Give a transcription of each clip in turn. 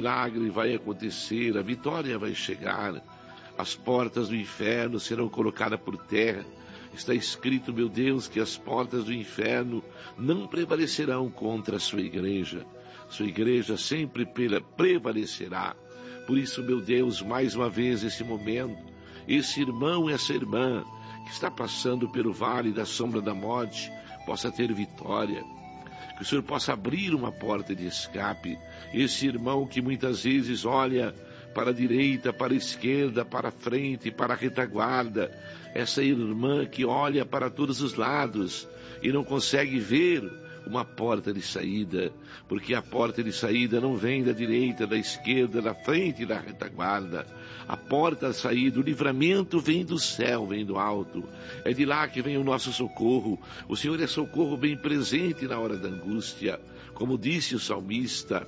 milagre vai acontecer, a vitória vai chegar, as portas do inferno serão colocadas por terra. Está escrito, meu Deus, que as portas do inferno não prevalecerão contra a sua igreja. Sua igreja sempre prevalecerá. Por isso, meu Deus, mais uma vez esse momento, esse irmão e essa irmã que está passando pelo vale da sombra da morte, possa ter vitória. Que o Senhor possa abrir uma porta de escape. Esse irmão que muitas vezes olha para a direita, para a esquerda, para a frente, para a retaguarda. Essa irmã que olha para todos os lados e não consegue ver uma porta de saída, porque a porta de saída não vem da direita, da esquerda, da frente e da retaguarda. A porta de saída, o livramento vem do céu, vem do alto. É de lá que vem o nosso socorro. O Senhor é socorro bem presente na hora da angústia. Como disse o salmista,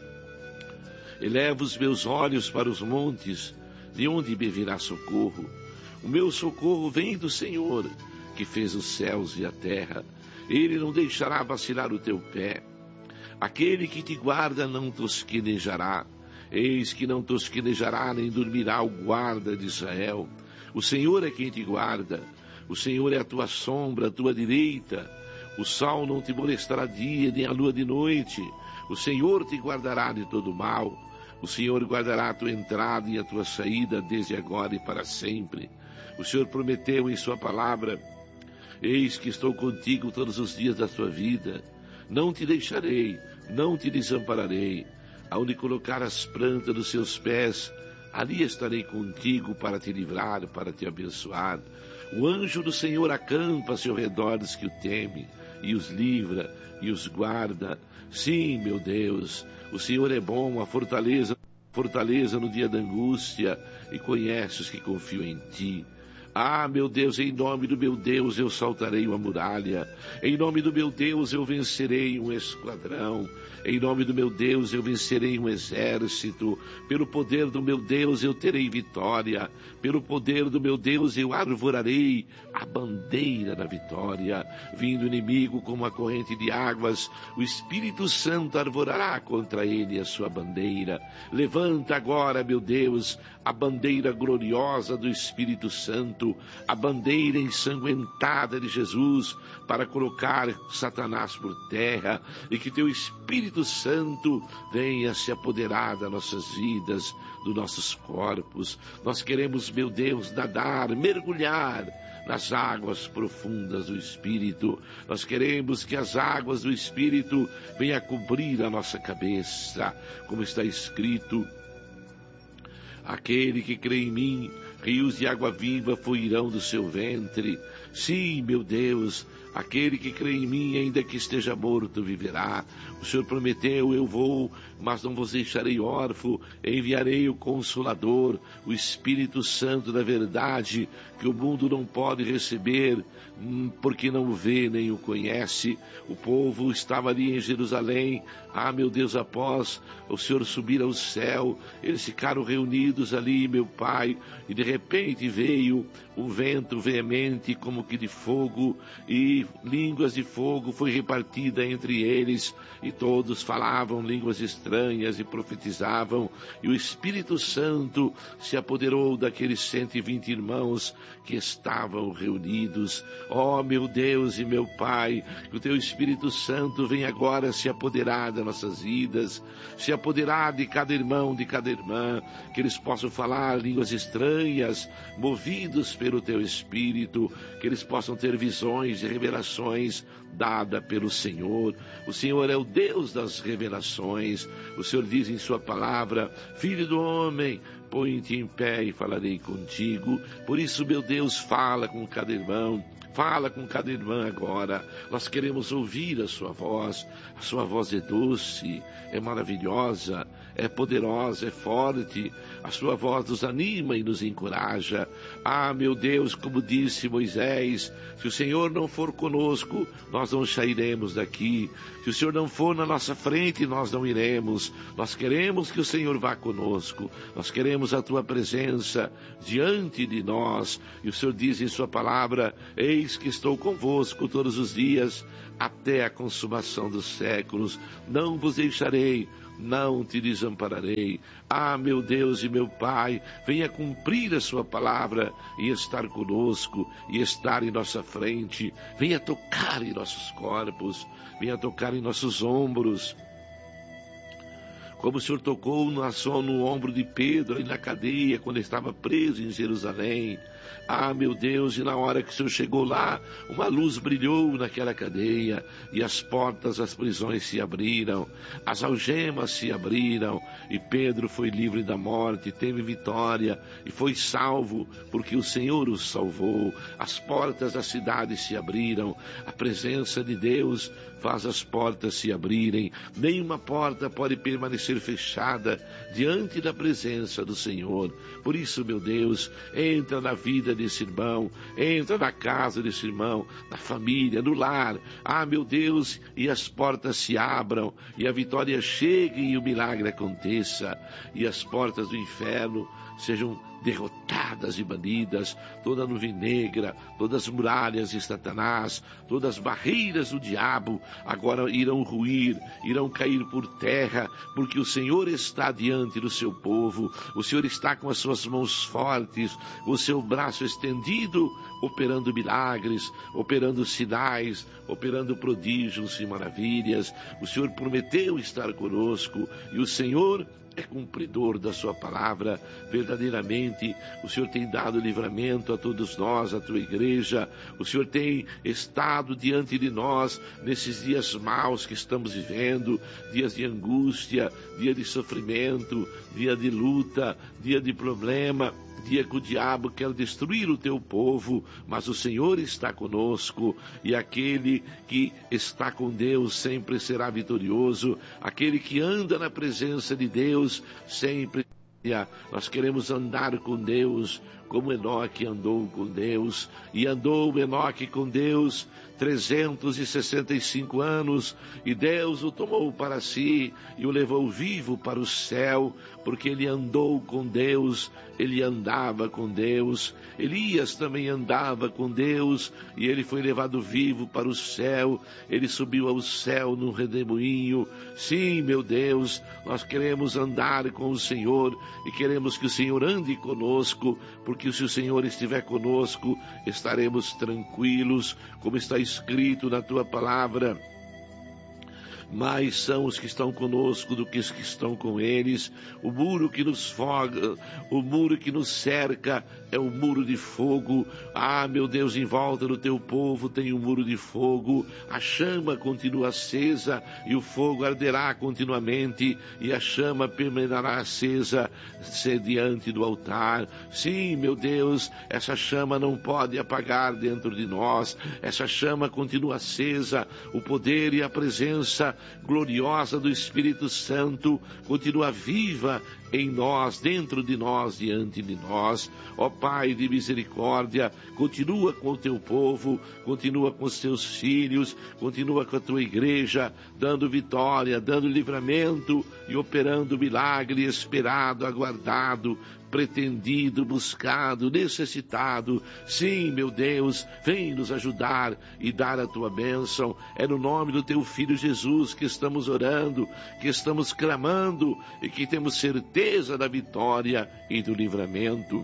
eleva os meus olhos para os montes, de onde me virá socorro? O meu socorro vem do Senhor, que fez os céus e a terra. Ele não deixará vacilar o teu pé. Aquele que te guarda não tosquenejará. Eis que não tosquenejará, nem dormirá o guarda de Israel. O Senhor é quem te guarda. O Senhor é a tua sombra, a tua direita. O sol não te molestará dia, nem a lua de noite. O Senhor te guardará de todo mal. O Senhor guardará a tua entrada e a tua saída desde agora e para sempre. O Senhor prometeu em sua palavra, eis que estou contigo todos os dias da tua vida. Não te deixarei, não te desampararei. Aonde colocar as plantas dos seus pés, ali estarei contigo para te livrar, para te abençoar. O anjo do Senhor acampa-se ao redor dos que o temem, e os livra, e os guarda. Sim, meu Deus, o Senhor é bom, a fortaleza no dia da angústia, e conhece os que confiam em ti. Ah, meu Deus, em nome do meu Deus eu saltarei uma muralha. Em nome do meu Deus eu vencerei um esquadrão. Em nome do meu Deus eu vencerei um exército. Pelo poder do meu Deus eu terei vitória. Pelo poder do meu Deus eu arvorarei a bandeira da vitória. Vindo o inimigo como uma corrente de águas, o Espírito Santo arvorará contra ele a sua bandeira. Levanta agora, meu Deus, a bandeira gloriosa do Espírito Santo, a bandeira ensanguentada de Jesus, para colocar Satanás por terra, e que teu Espírito Santo venha se apoderar das nossas vidas, dos nossos corpos. Nós queremos, meu Deus, nadar, mergulhar nas águas profundas do Espírito. Nós queremos que as águas do Espírito venham cobrir a nossa cabeça, como está escrito: aquele que crê em mim, rios de água viva fluirão do seu ventre. Sim, meu Deus, aquele que crê em mim, ainda que esteja morto, viverá. O Senhor prometeu, eu vou, mas não vos deixarei órfão, enviarei o Consolador, o Espírito Santo da verdade, que o mundo não pode receber, porque não o vê nem o conhece. O povo estava ali em Jerusalém, meu Deus, após o Senhor subir ao céu, eles ficaram reunidos ali, meu Pai, e de repente veio um vento veemente como que de fogo, e línguas de fogo foi repartida entre eles, e todos falavam línguas estranhas e profetizavam, e o Espírito Santo se apoderou daqueles 120 irmãos que estavam reunidos. Ó, meu Deus e meu Pai, que o teu Espírito Santo venha agora se apoderar das nossas vidas, se apoderar de cada irmão, de cada irmã, que eles possam falar línguas estranhas, movidos pelo teu Espírito, que eles possam ter visões e revelações dadas pelo Senhor. O Senhor é o Deus das revelações. O Senhor diz em sua palavra: filho do homem, põe-te em pé e falarei contigo. Por isso, meu Deus, fala com cada irmão, fala com cada irmã agora. Nós queremos ouvir a sua voz é doce, é maravilhosa, é poderosa, é forte. A sua voz nos anima e nos encoraja. Meu Deus, como disse Moisés, se o Senhor não for conosco, nós não sairemos daqui. Se o Senhor não for na nossa frente, nós não iremos. Nós queremos que o Senhor vá conosco. Nós queremos a tua presença diante de nós. E o Senhor diz em sua palavra: eis que estou convosco todos os dias, até a consumação dos séculos. Não vos deixarei, não te desampararei. Ah, meu Deus e meu Pai, venha cumprir a sua palavra e estar conosco, e estar em nossa frente. Venha tocar em nossos corpos, venha tocar em nossos ombros, como o Senhor tocou no ombro de Pedro, ali na cadeia, quando ele estava preso em Jerusalém. Ah, meu Deus, e na hora que o Senhor chegou lá, uma luz brilhou naquela cadeia, e as portas das prisões se abriram, as algemas se abriram, e Pedro foi livre da morte, teve vitória, e foi salvo, porque o Senhor o salvou. As portas da cidade se abriram, a presença de Deus faz as portas se abrirem. Nenhuma porta pode permanecer fechada diante da presença do Senhor. Por isso, meu Deus, entra na vida desse irmão, entra na casa desse irmão, na família, no lar. Ah, meu Deus, e as portas se abram, e a vitória chegue, e o milagre aconteça, e as portas do inferno sejam derrotadas e banidas, toda a nuvem negra, todas as muralhas de Satanás, todas as barreiras do diabo agora irão ruir, irão cair por terra, porque o Senhor está diante do seu povo, o Senhor está com as suas mãos fortes, o seu braço estendido, operando milagres, operando sinais, operando prodígios e maravilhas. O Senhor prometeu estar conosco, e o Senhor é cumpridor da sua palavra. Verdadeiramente, o Senhor tem dado livramento a todos nós, a tua igreja. O Senhor tem estado diante de nós nesses dias maus que estamos vivendo, dias de angústia, dia de sofrimento, dia de luta, dia de problema, dia que o diabo quer destruir o teu povo, mas o Senhor está conosco, e aquele que está com Deus sempre será vitorioso. Aquele que anda na presença de Deus sempre. Nós queremos andar com Deus como Enoque andou com Deus, e andou Enoque com Deus 365 anos, e Deus o tomou para si e o levou vivo para o céu, porque ele andou com Deus, ele andava com Deus. Elias também andava com Deus, e ele foi levado vivo para o céu, ele subiu ao céu num redemoinho. Sim, meu Deus, nós queremos andar com o Senhor, e queremos que o Senhor ande conosco, porque se o Senhor estiver conosco, estaremos tranquilos, como está escrito na tua palavra. Mais são os que estão conosco do que os que estão com eles. O muro que nos foga, o muro que nos cerca é o muro de fogo. Ah, meu Deus, em volta do teu povo tem um muro de fogo. A chama continua acesa, e o fogo arderá continuamente, e a chama permanecerá acesa diante do altar. Sim, meu Deus, essa chama não pode apagar dentro de nós. Essa chama continua acesa. O poder e a presença gloriosa do Espírito Santo continua viva em nós, dentro de nós, diante de nós. Ó Pai de misericórdia, continua com o teu povo, continua com os teus filhos, continua com a tua igreja, dando vitória, dando livramento e operando milagre esperado, aguardado, pretendido, buscado, necessitado. Sim, meu Deus, vem nos ajudar e dar a tua bênção. É no nome do teu Filho Jesus que estamos orando, que estamos clamando, e que temos certeza da vitória e do livramento.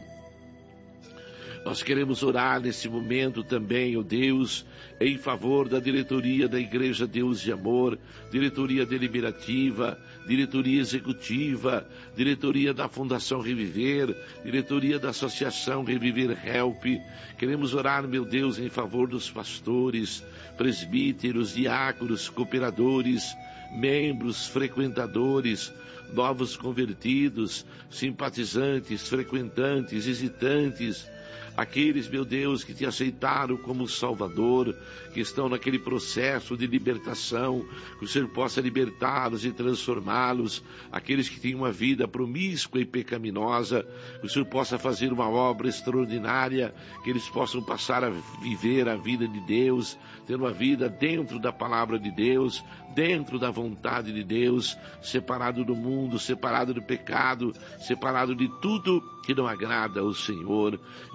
Nós queremos orar nesse momento também, ó Deus, em favor da diretoria da Igreja Deus de Amor, diretoria deliberativa, diretoria executiva, diretoria da Fundação Reviver, diretoria da Associação Reviver Help. Queremos orar, meu Deus, em favor dos pastores, presbíteros, diáconos, cooperadores, membros, frequentadores, novos convertidos, simpatizantes, frequentantes, visitantes, aqueles, meu Deus, que te aceitaram como Salvador, que estão naquele processo de libertação, que o Senhor possa libertá-los e transformá-los, aqueles que têm uma vida promíscua e pecaminosa, que o Senhor possa fazer uma obra extraordinária, que eles possam passar a viver a vida de Deus, ter uma vida dentro da palavra de Deus, dentro da vontade de Deus, separado do mundo, separado do pecado, separado de tudo que não agrada ao Senhor, e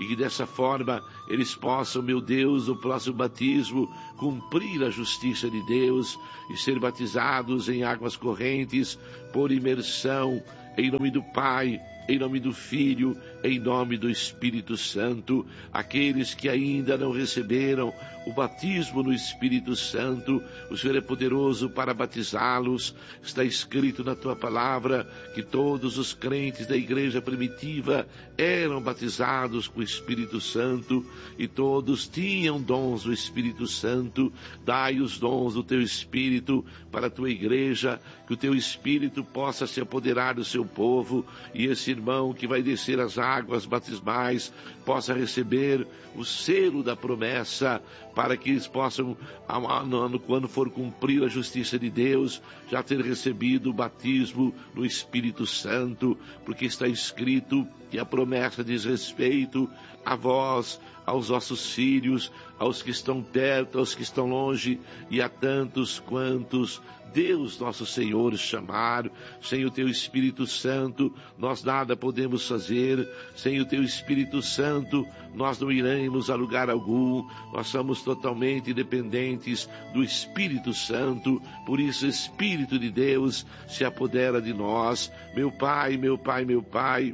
que dessa forma eles possam, meu Deus, no próximo batismo, cumprir a justiça de Deus e ser batizados em águas correntes por imersão, em nome do Pai, em nome do Filho, em nome do Espírito Santo. Aqueles que ainda não receberam o batismo no Espírito Santo, o Senhor é poderoso para batizá-los. Está escrito na tua palavra que todos os crentes da igreja primitiva eram batizados com o Espírito Santo e todos tinham dons do Espírito Santo. Dai os dons do teu Espírito para a tua igreja, que o teu Espírito possa se apoderar do seu povo, e esse irmão que vai descer as águas batismais possa receber o selo da promessa, para que eles possam, quando for cumprir a justiça de Deus, já ter recebido o batismo no Espírito Santo, porque está escrito que a promessa diz respeito a vós, aos vossos filhos, aos que estão perto, aos que estão longe, e a tantos quantos Deus nosso Senhor chamar. Sem o teu Espírito Santo nós nada podemos fazer. Sem o teu Espírito Santo nós não iremos a lugar algum. Nós somos totalmente dependentes do Espírito Santo. Por isso o Espírito de Deus se apodera de nós. Meu Pai, meu Pai, meu Pai,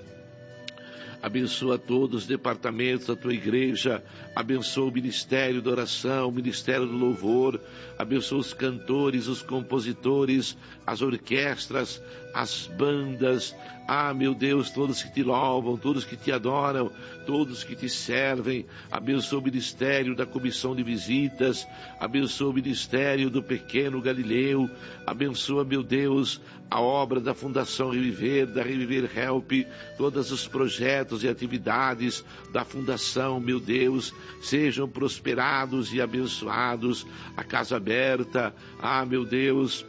abençoa todos os departamentos da tua igreja, abençoa o ministério da oração, o ministério do louvor, abençoa os cantores, os compositores, as orquestras, as bandas. Meu Deus, todos que te louvam, todos que te adoram, todos que te servem. Abençoa o ministério da comissão de visitas, abençoa o ministério do pequeno Galileu, abençoa, meu Deus, a obra da Fundação Reviver, da Reviver Help, todos os projetos e atividades da Fundação, meu Deus, sejam prosperados e abençoados. A Casa Aberta, meu Deus,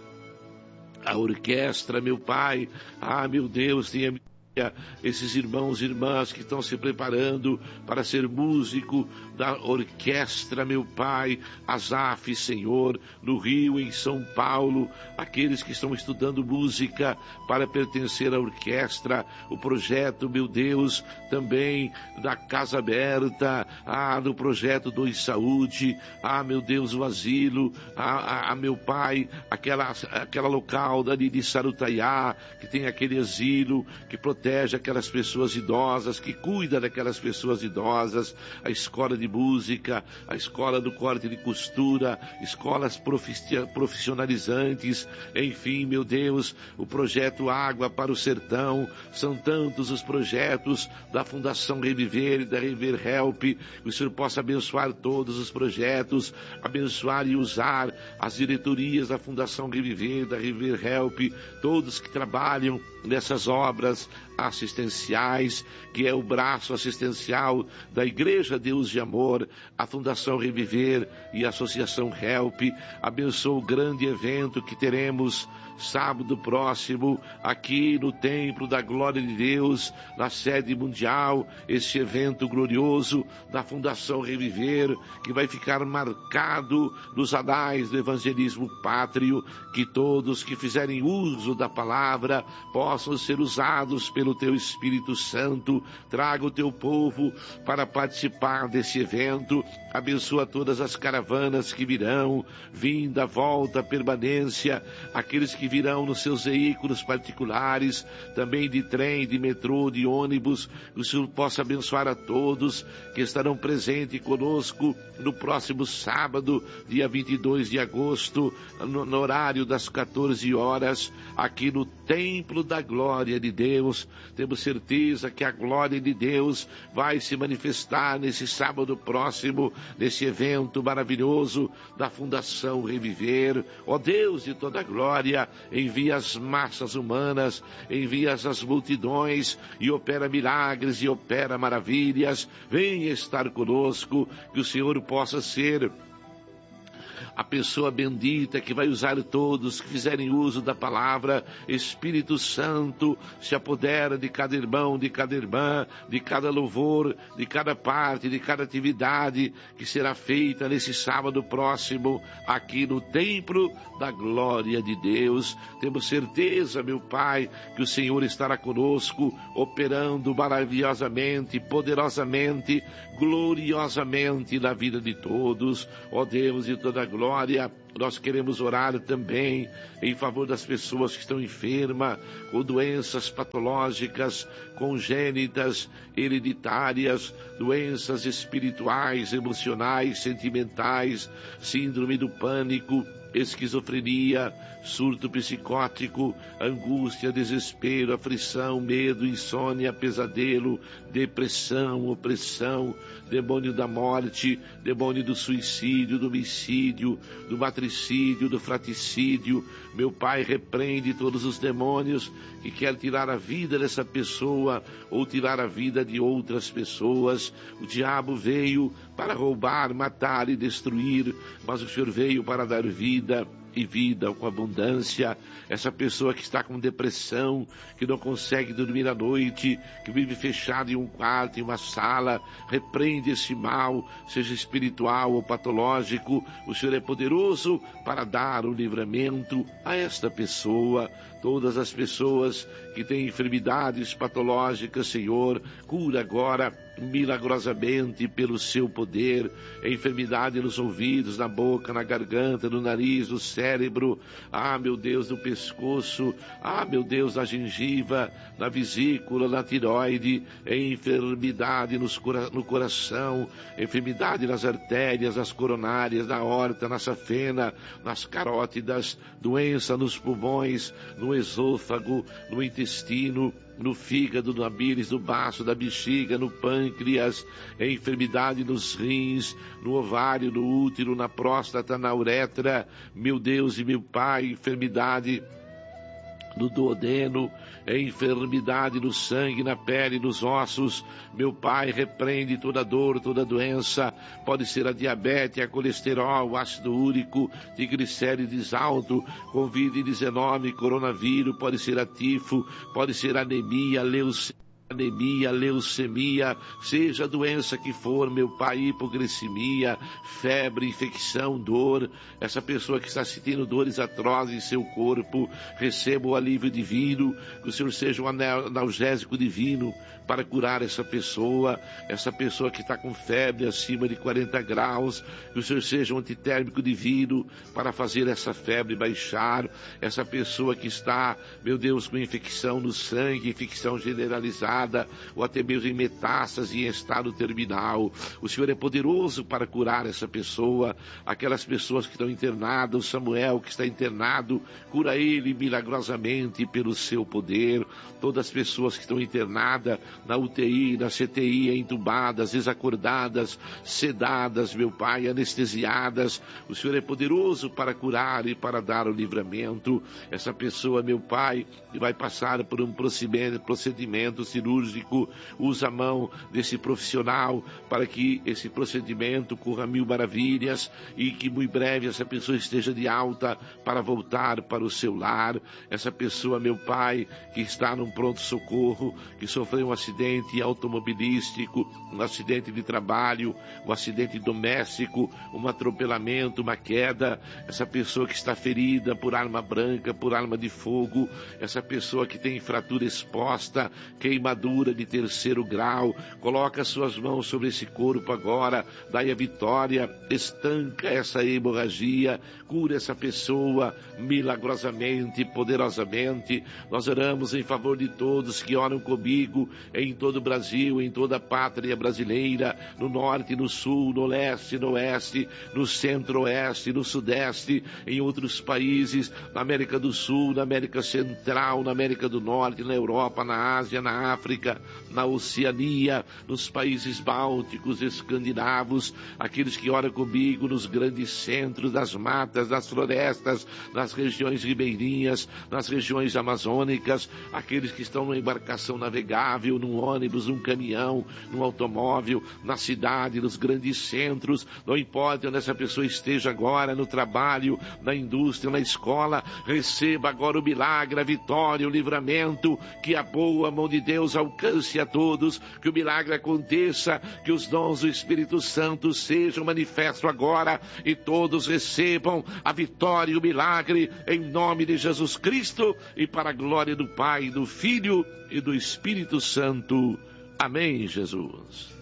a orquestra, meu Pai, meu Deus, tenha esses irmãos e irmãs que estão se preparando para ser músico da orquestra, meu Pai, Asaf, Senhor, no Rio, em São Paulo, aqueles que estão estudando música para pertencer à orquestra, o projeto, meu Deus, também da Casa Aberta, no projeto do Saúde, meu Deus, o asilo, meu Pai, aquela local dali de Sarutaiá, que tem aquele asilo, que protege aquelas pessoas idosas, que cuida daquelas pessoas idosas, a escola de música, a escola do corte de costura, escolas profissionalizantes, enfim, meu Deus, o projeto Água para o Sertão. São tantos os projetos da Fundação Reviver e da Reviver Help, que o Senhor possa abençoar todos os projetos, abençoar e usar as diretorias da Fundação Reviver, da Reviver Help, todos que trabalham nessas obras assistenciais, que é o braço assistencial da Igreja Deus de Amor, a Fundação Reviver e a Associação Help. Abençoa o grande evento que teremos sábado próximo, aqui no Templo da Glória de Deus, na sede mundial, este evento glorioso da Fundação Reviver, que vai ficar marcado nos anais do evangelismo pátrio, que todos que fizerem uso da palavra possam ser usados pelo teu Espírito Santo. Traga o teu povo para participar desse evento. Abençoa todas as caravanas que virão, vinda, volta, permanência, aqueles que virão nos seus veículos particulares, também de trem, de metrô, de ônibus. O Senhor possa abençoar a todos que estarão presentes conosco no próximo sábado, dia 22 de agosto, no horário das 14 horas, aqui no Templo da Glória de Deus. Temos certeza que a glória de Deus vai se manifestar nesse sábado próximo, nesse evento maravilhoso da Fundação Reviver. Ó Deus de toda glória, envia as massas humanas, envia as multidões e opera milagres e opera maravilhas. Venha estar conosco, que o Senhor possa ser a pessoa bendita que vai usar todos que fizerem uso da palavra. Espírito Santo, se apodera de cada irmão, de cada irmã, de cada louvor, de cada parte, de cada atividade que será feita nesse sábado próximo aqui no templo da glória de Deus. Temos certeza, meu Pai, que o Senhor estará conosco, operando maravilhosamente, poderosamente, gloriosamente na vida de todos. Ó Deus de toda glória, nós queremos orar também em favor das pessoas que estão enfermas, com doenças patológicas, congênitas, hereditárias, doenças espirituais, emocionais, sentimentais, síndrome do pânico, esquizofrenia, surto psicótico, angústia, desespero, aflição, medo, insônia, pesadelo, depressão, opressão, demônio da morte, demônio do suicídio, do homicídio, do matricídio, do fratricídio. Meu Pai, repreende todos os demônios que querem tirar a vida dessa pessoa ou tirar a vida de outras pessoas. O diabo veio para roubar, matar e destruir, mas o Senhor veio para dar vida e vida com abundância. Essa pessoa que está com depressão, que não consegue dormir à noite, que vive fechado em um quarto, em uma sala, repreende esse mal, seja espiritual ou patológico. O Senhor é poderoso para dar o livramento a esta pessoa. Todas as pessoas que têm enfermidades patológicas, Senhor, cura agora milagrosamente pelo seu poder. Enfermidade nos ouvidos, na boca, na garganta, no nariz, no cérebro, meu Deus, no pescoço, meu Deus, na gengiva, na vesícula, na tiroide, enfermidade no coração, enfermidade nas artérias, nas coronárias, na aorta, na safena, nas carótidas, doença nos pulmões, no esôfago, no intestino, no fígado, na bílis, no baço da bexiga, no pâncreas, enfermidade nos rins, no ovário, no útero, na próstata, na uretra, meu Deus e meu Pai, enfermidade no duodeno, enfermidade no sangue, na pele, nos ossos. Meu Pai, repreende toda dor, toda doença. Pode ser a diabetes, a colesterol, o ácido úrico, triglicérides alto, Covid-19, coronavírus, pode ser a tifo, pode ser anemia, leucemia, seja a doença que for, meu Pai, hipoglicemia, febre, infecção, dor. Essa pessoa que está sentindo dores atrozes em seu corpo, receba o alívio divino, que o Senhor seja um analgésico divino para curar essa pessoa que está com febre acima de 40 graus, que o Senhor seja um antitérmico divino para fazer essa febre baixar. Essa pessoa que está, meu Deus, com infecção no sangue, infecção generalizada, ou até mesmo em metástase, em estado terminal, o Senhor é poderoso para curar essa pessoa. Aquelas pessoas que estão internadas, o Samuel que está internado, cura ele milagrosamente pelo seu poder. Todas as pessoas que estão internadas na UTI, na CTI, entubadas, desacordadas, sedadas, meu Pai, anestesiadas, o Senhor é poderoso para curar e para dar o livramento. Essa pessoa, meu Pai, que vai passar por um procedimento cirúrgico, usa a mão desse profissional para que esse procedimento corra mil maravilhas e que muito breve essa pessoa esteja de alta para voltar para o seu lar. Essa pessoa, meu Pai, que está num pronto-socorro, que sofreu um acidente automobilístico, um acidente de trabalho, um acidente doméstico, um atropelamento, uma queda. Essa pessoa que está ferida por arma branca, por arma de fogo. Essa pessoa que tem fratura exposta, queimadura de 3º grau. Coloca suas mãos sobre esse corpo agora, dai a vitória, estanca essa hemorragia, cura essa pessoa milagrosamente, poderosamente. Nós oramos em favor de todos que oram comigo em todo o Brasil, em toda a pátria brasileira, no norte, no sul, no leste, no oeste, no centro-oeste, no sudeste, em outros países, na América do Sul, na América Central, na América do Norte, na Europa, na Ásia, na África, na Oceania, nos países bálticos, escandinavos, aqueles que oram comigo nos grandes centros das matas, das florestas, nas regiões ribeirinhas, nas regiões amazônicas, aqueles que estão numa embarcação navegável, num ônibus, num caminhão, num automóvel, na cidade, nos grandes centros, não importa onde essa pessoa esteja agora, no trabalho, na indústria, na escola, receba agora o milagre, a vitória, o livramento, que a boa mão de Deus alcance a todos, que o milagre aconteça, que os dons do Espírito Santo sejam manifestos agora e todos recebam a vitória e o milagre em nome de Jesus Cristo e para a glória do Pai, do Filho e do Espírito Santo. Amém, Jesus.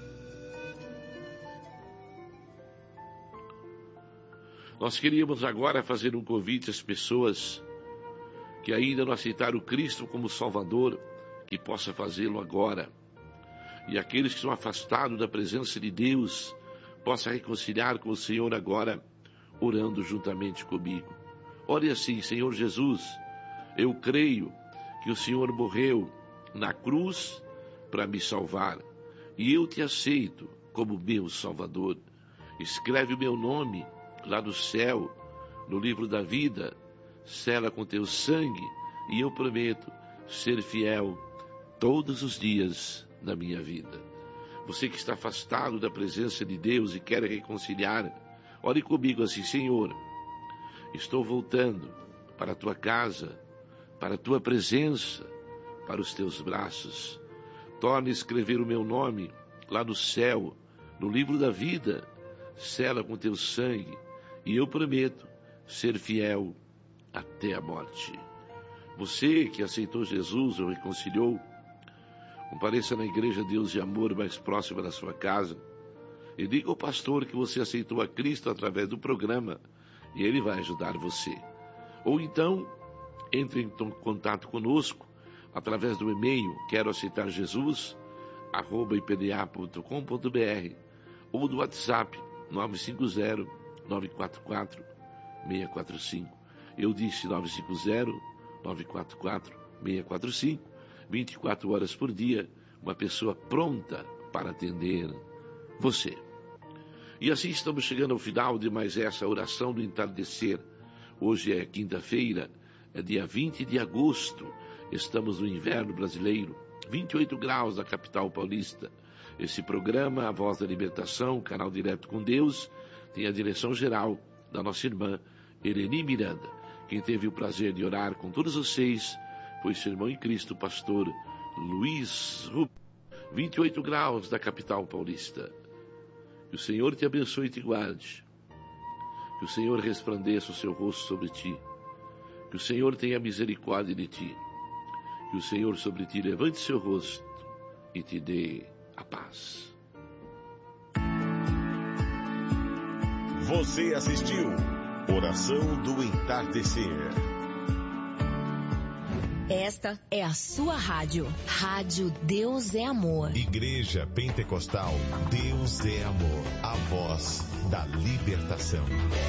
Nós queríamos agora fazer um convite às pessoas que ainda não aceitaram Cristo como Salvador, que possa fazê-lo agora. E aqueles que são afastados da presença de Deus, possa reconciliar com o Senhor agora, orando juntamente comigo. Ore assim: Senhor Jesus, eu creio que o Senhor morreu na cruz para me salvar, e eu te aceito como meu Salvador. Escreve o meu nome lá no céu, no livro da vida, sela com teu sangue, e eu prometo ser fiel todos os dias da minha vida. Você que está afastado da presença de Deus e quer reconciliar, ore comigo assim: Senhor, estou voltando para a tua casa, para a tua presença, para os teus braços. Torne a escrever o meu nome lá no céu, no livro da vida, sela com teu sangue, e eu prometo ser fiel até a morte. Você que aceitou Jesus ou reconciliou, compareça na Igreja Deus de Amor mais próxima da sua casa e diga ao pastor que você aceitou a Cristo através do programa e ele vai ajudar você. Ou então, entre em contato conosco através do e-mail queroaceitarjesus@ipda.com.br ou do WhatsApp 950-944-645. Eu disse 950-944-645. 24 horas por dia, uma pessoa pronta para atender você. E assim estamos chegando ao final de mais essa oração do entardecer. Hoje é quinta-feira, é dia 20 de agosto. Estamos no inverno brasileiro, 28 graus na capital paulista. Esse programa, A Voz da Libertação, canal Direto com Deus, tem a direção geral da nossa irmã Eleni Miranda. Quem teve o prazer de orar com todos vocês foi seu irmão em Cristo, pastor Luiz Rubens. 28 graus da capital paulista. Que o Senhor te abençoe e te guarde. Que o Senhor resplandeça o seu rosto sobre ti. Que o Senhor tenha misericórdia de ti. Que o Senhor sobre ti levante seu rosto e te dê a paz. Você assistiu Oração do Entardecer. Esta é a sua rádio. Rádio Deus é Amor. Igreja Pentecostal Deus é Amor. A voz da libertação.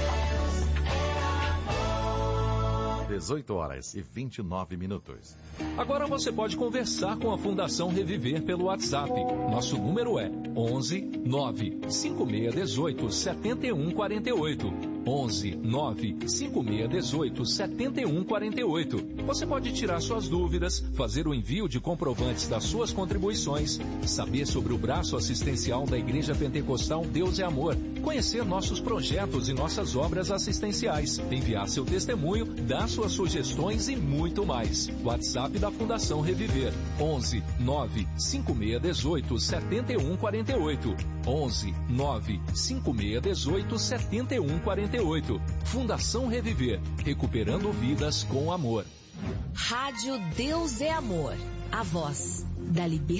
18h29. Agora você pode conversar com a Fundação Reviver pelo WhatsApp. Nosso número é 11 9 5618 7148. 11 9 5618 7148. Você pode tirar suas dúvidas, fazer o envio de comprovantes das suas contribuições, saber sobre o braço assistencial da Igreja Pentecostal Deus é Amor, conhecer nossos projetos e nossas obras assistenciais, enviar seu testemunho, dar suas sugestões e muito mais. WhatsApp da Fundação Reviver: 11 9 5618 7148. 11 9 5618 7148. Fundação Reviver, recuperando vidas com amor. Rádio Deus é Amor, a voz da libertação.